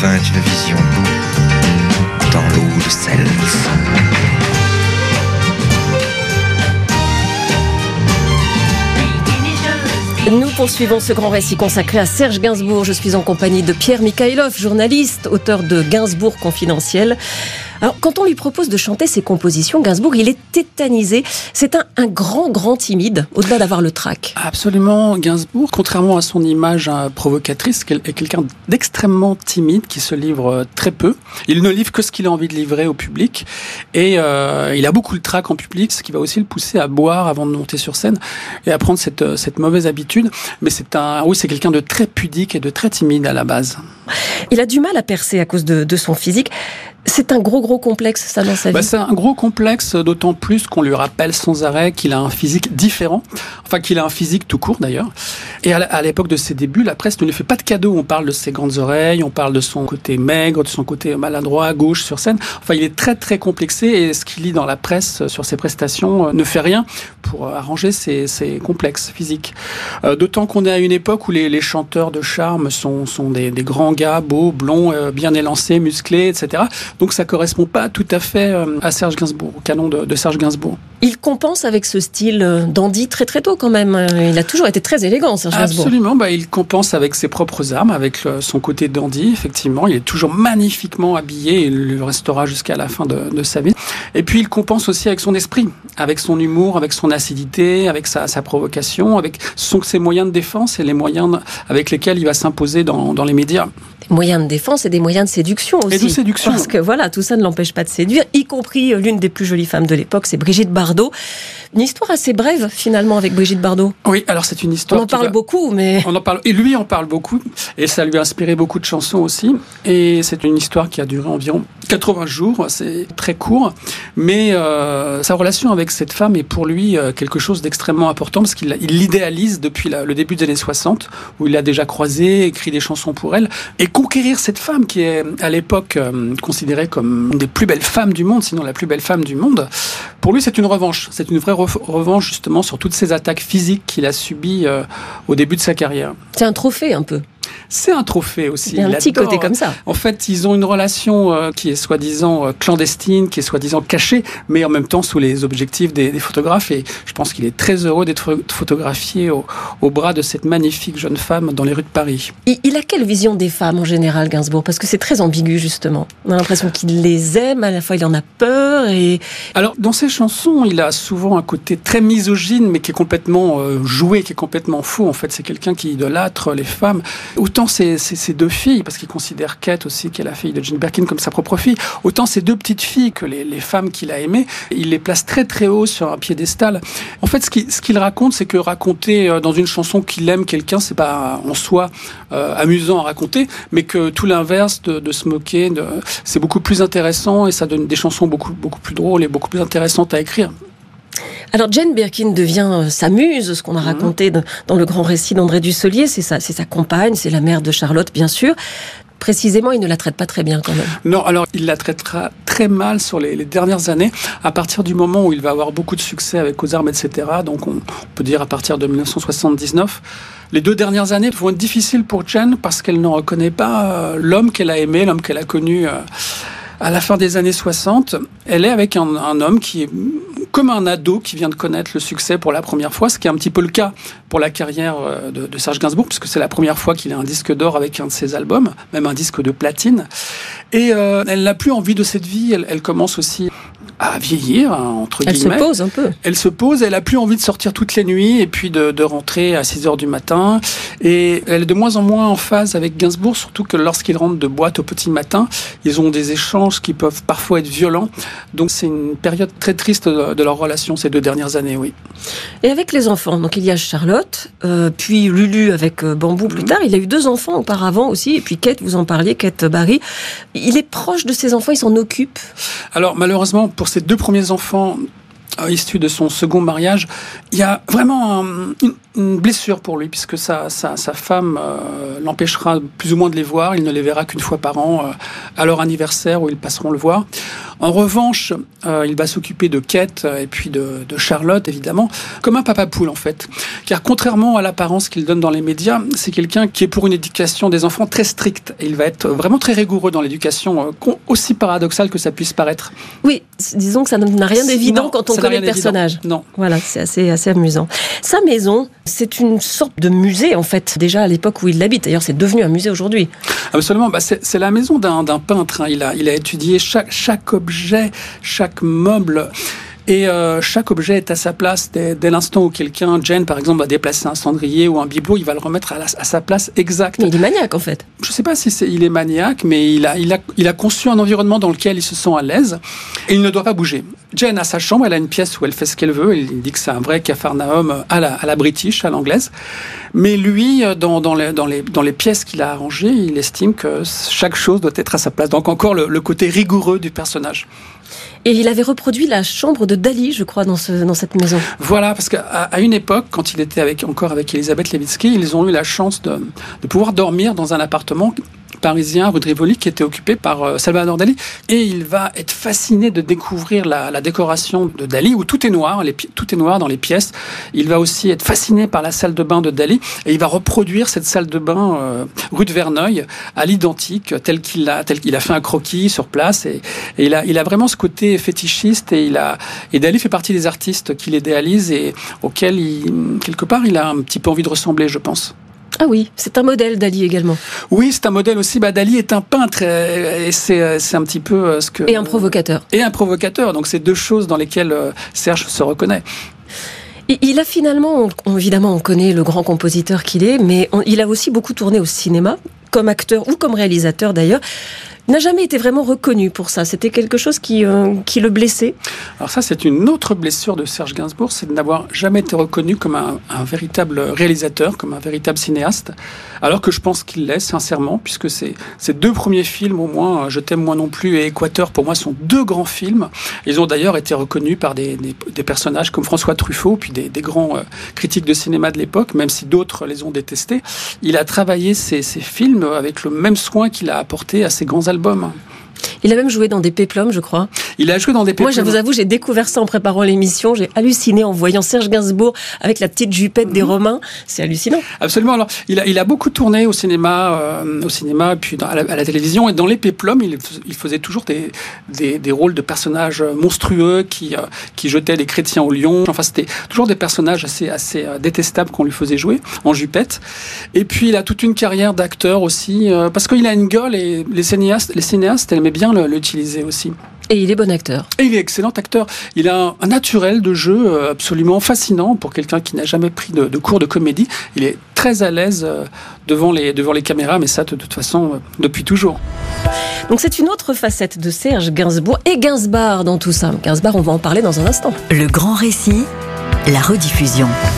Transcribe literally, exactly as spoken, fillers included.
vint une vision dans l'eau de Seltz. Nous poursuivons ce grand récit consacré à Serge Gainsbourg. Je suis en compagnie de Pierre Mikhaïlov, journaliste, auteur de Gainsbourg confidentiel. Alors, quand on lui propose de chanter ses compositions, Gainsbourg, il est tétanisé. C'est un, un grand, grand timide, au-delà d'avoir le trac. Absolument. Gainsbourg, contrairement à son image hein, provocatrice, est quelqu'un d'extrêmement timide, qui se livre très peu. Il ne livre que ce qu'il a envie de livrer au public. Et euh, il a beaucoup le trac en public, ce qui va aussi le pousser à boire avant de monter sur scène et à prendre cette, cette mauvaise habitude. Mais c'est un, oui, c'est quelqu'un de très pudique et de très timide à la base. Il a du mal à percer à cause de, de son physique. C'est un gros, gros complexe, ça, dans sa vie. Bah, c'est un gros complexe, d'autant plus qu'on lui rappelle sans arrêt qu'il a un physique différent. Enfin, qu'il a un physique tout court, d'ailleurs. Et à l'époque de ses débuts, la presse ne lui fait pas de cadeaux. On parle de ses grandes oreilles, on parle de son côté maigre, de son côté maladroit, gauche, sur scène. Enfin, il est très, très complexé, et ce qu'il lit dans la presse sur ses prestations ne fait rien pour arranger ses, ses complexes physiques. Euh, d'autant qu'on est à une époque où les, les chanteurs de charme sont, sont des, des grands gars, beaux, blonds, euh, bien élancés, musclés, et cetera. Donc ça correspond pas tout à fait à Serge Gainsbourg, au canon de, de Serge Gainsbourg. Il compense avec ce style dandy très très tôt quand même. Il a toujours été très élégant, Serge Gainsbourg. Absolument, bah, il compense avec ses propres armes, avec le, son côté dandy, effectivement. Il est toujours magnifiquement habillé, et il le restera jusqu'à la fin de, de sa vie. Et puis il compense aussi avec son esprit, avec son humour, avec son acidité, avec sa, sa provocation, avec son, ses moyens de défense et les moyens avec lesquels il va s'imposer dans, dans les médias. Des moyens de défense et des moyens de séduction aussi. Et de séduction. Parce que voilà, tout ça ne l'empêche pas de séduire, y compris l'une des plus jolies femmes de l'époque, c'est Brigitte Bardot. Une histoire assez brève, finalement, avec Brigitte Bardot. Oui, alors c'est une histoire... On en parle va... beaucoup, mais... On en parle... Et lui en parle beaucoup, et ça lui a inspiré beaucoup de chansons aussi. Et c'est une histoire qui a duré environ quatre-vingts jours, c'est très court. Mais euh, sa relation avec cette femme est pour lui euh, quelque chose d'extrêmement important, parce qu'il il l'idéalise depuis la, le début des années soixante, où il l'a déjà croisée, écrit des chansons pour elle. Et conquérir cette femme, qui est à l'époque euh, considérée comme une des plus belles femmes du monde, sinon la plus belle femme du monde, pour lui c'est une revanche. C'est une vraie re- revanche justement sur toutes ces attaques physiques qu'il a subies euh, au début de sa carrière. C'est un trophée un peu. C'est un trophée aussi. Il y a un il petit adore. côté comme ça. En fait, ils ont une relation euh, qui est soi-disant euh, clandestine, qui est soi-disant cachée, mais en même temps sous les objectifs des, des photographes. Et je pense qu'il est très heureux d'être photographié au, au bras de cette magnifique jeune femme dans les rues de Paris. Il, il a quelle vision des femmes en général, Gainsbourg ? Parce que c'est très ambigu, justement. On a l'impression qu'il les aime, à la fois il en a peur. Et... Alors, dans ses chansons, il a souvent un côté très misogyne, mais qui est complètement euh, joué, qui est complètement faux. En fait, c'est quelqu'un qui idolâtre les femmes. Autant ces, ces, ces deux filles, parce qu'il considère Kate aussi, qui est la fille de Jane Birkin, comme sa propre fille, autant ces deux petites filles que les, les femmes qu'il a aimées, il les place très très haut sur un piédestal. En fait, ce qu'il, ce qu'il raconte, c'est que raconter dans une chanson qu'il aime quelqu'un, c'est pas en soi euh, amusant à raconter, mais que tout l'inverse, de, de se moquer, de, c'est beaucoup plus intéressant, et ça donne des chansons beaucoup, beaucoup plus drôles et beaucoup plus intéressantes à écrire. Alors Jane Birkin devient sa muse, ce qu'on a raconté mmh. dans le grand récit d'André Dussolier, c'est sa, c'est sa compagne, c'est la mère de Charlotte bien sûr. Précisément, il ne la traite pas très bien quand même. Non, alors il la traitera très mal sur les, les dernières années, à partir du moment où il va avoir beaucoup de succès avec Aux Armes, et cetera. Donc on, on peut dire à partir de dix-neuf cent soixante-dix-neuf. Les deux dernières années vont être difficiles pour Jane parce qu'elle ne reconnaît pas euh, l'homme qu'elle a aimé, l'homme qu'elle a connu euh, à la fin des années soixante. Elle est avec un, un homme qui est comme un ado qui vient de connaître le succès pour la première fois, ce qui est un petit peu le cas pour la carrière de, de Serge Gainsbourg, puisque c'est la première fois qu'il a un disque d'or avec un de ses albums, même un disque de platine. Et euh, elle n'a plus envie de cette vie, elle, elle commence aussi à vieillir, hein, entre elle guillemets. Elle se pose un peu. Elle se pose, elle n'a plus envie de sortir toutes les nuits et puis de, de rentrer à six heures du matin. Et elle est de moins en moins en phase avec Gainsbourg, surtout que lorsqu'ils rentrent de boîte au petit matin, ils ont des échanges qui peuvent parfois être violents. Donc c'est une période très triste de, de leur relation ces deux dernières années, oui. Et avec les enfants, donc il y a Charlotte, euh, puis Lulu avec euh, Bambou plus mmh. tard. Il a eu deux enfants auparavant aussi, et puis Kate, vous en parliez, Kate Barry. Il est proche de ses enfants, il s'en occupe. Alors malheureusement, pour ses deux premiers enfants euh, issus de son second mariage, il y a vraiment un, une, une blessure pour lui, puisque sa, sa, sa femme euh, l'empêchera plus ou moins de les voir. Il ne les verra qu'une fois par an, euh, à leur anniversaire, où ils passeront le voir. En revanche, euh, il va s'occuper de Kate et puis de, de Charlotte, évidemment, comme un papa poule, en fait. Car contrairement à l'apparence qu'il donne dans les médias, c'est quelqu'un qui est pour une éducation des enfants très stricte. Et il va être vraiment très rigoureux dans l'éducation, euh, aussi paradoxal que ça puisse paraître. Oui, disons que ça n'a rien d'évident non, quand on connaît le personnage. Évident. Non. Voilà, c'est assez, assez amusant. Sa maison, c'est une sorte de musée, en fait, déjà à l'époque où il l'habite. D'ailleurs, c'est devenu un musée aujourd'hui. Absolument. Bah, c'est, c'est la maison d'un, d'un peintre. Hein. Il a, il a étudié chaque, chaque objet, chaque meuble. Et euh, chaque objet est à sa place. Dès, dès l'instant où quelqu'un, Jane par exemple, va déplacer un cendrier ou un bibelot, il va le remettre à, la, à sa place exacte. Mais il est maniaque en fait. Je ne sais pas si c'est, il est maniaque, mais il a, il, a, il a conçu un environnement dans lequel il se sent à l'aise et il ne doit pas bouger. Jane a sa chambre, elle a une pièce où elle fait ce qu'elle veut. Il dit que c'est un vrai Capharnaüm à la, à la British, à l'anglaise. Mais lui, dans, dans, les, dans, les, dans les pièces qu'il a arrangées, il estime que chaque chose doit être à sa place. Donc encore le, le côté rigoureux du personnage. Et il avait reproduit la chambre de Dali, je crois, dans, ce, dans cette maison. Voilà, parce qu'à à une époque, quand il était avec, encore avec Elisabeth Levitsky, ils ont eu la chance de, de pouvoir dormir dans un appartement parisien, rue de Rivoli, qui était occupé par euh, Salvador Dali. Et il va être fasciné de découvrir la, la décoration de Dali, où tout est noir, les, tout est noir dans les pièces. Il va aussi être fasciné par la salle de bain de Dali, et il va reproduire cette salle de bain euh, rue de Verneuil, à l'identique, tel qu'il a, tel qu'il a fait un croquis sur place. Et, et il, a, il a vraiment ce côté fétichiste, et, il a, et Dali fait partie des artistes qu'il idéalise et auxquels, il, quelque part, il a un petit peu envie de ressembler, je pense. Ah oui, c'est un modèle, Dali également. Oui, c'est un modèle aussi. Bah, Dali est un peintre et c'est, c'est un petit peu ce que... Et un provocateur. Et un provocateur. Donc, c'est deux choses dans lesquelles Serge se reconnaît. Il a finalement, on, évidemment, on connaît le grand compositeur qu'il est, mais on, il a aussi beaucoup tourné au cinéma, comme acteur ou comme réalisateur d'ailleurs. Il n'a jamais été vraiment reconnu pour ça. C'était quelque chose qui, euh, qui le blessait. Alors ça, c'est une autre blessure de Serge Gainsbourg, c'est de n'avoir jamais été reconnu comme un, un véritable réalisateur, comme un véritable cinéaste, alors que je pense qu'il l'est, sincèrement, puisque ces, ces deux premiers films, au moins, Je t'aime moi non plus et Équateur, pour moi, sont deux grands films. Ils ont d'ailleurs été reconnus par des, des, des personnages comme François Truffaut, puis des, des grands euh, critiques de cinéma de l'époque, même si d'autres les ont détestés. Il a travaillé ces, ces films avec le même soin qu'il a apporté à ses grands albums. Il a même joué dans des péplums, je crois. Il a joué dans des péplums. Moi, je vous avoue, j'ai découvert ça en préparant l'émission. J'ai halluciné en voyant Serge Gainsbourg avec la petite jupette mmh. des Romains. C'est hallucinant. Absolument. Alors, il a, il a beaucoup tourné au cinéma, euh, au cinéma, puis dans, à, la, à la télévision. Et dans les péplums, il, il faisait toujours des, des, des rôles de personnages monstrueux qui, euh, qui jetaient les chrétiens au lion. Enfin, c'était toujours des personnages assez, assez euh, détestables qu'on lui faisait jouer en jupette. Et puis, il a toute une carrière d'acteur aussi, euh, parce qu'il a une gueule et les cinéastes, les cinéastes aimaient bien l'utiliser aussi. Et il est bon acteur. Et il est excellent acteur. Il a un, un naturel de jeu absolument fascinant pour quelqu'un qui n'a jamais pris de, de cours de comédie. Il est très à l'aise devant les, devant les caméras, mais ça, de toute façon, depuis toujours. Donc c'est une autre facette de Serge Gainsbourg et Gainsbar dans tout ça. Gainsbar, on va en parler dans un instant. Le grand récit, la rediffusion.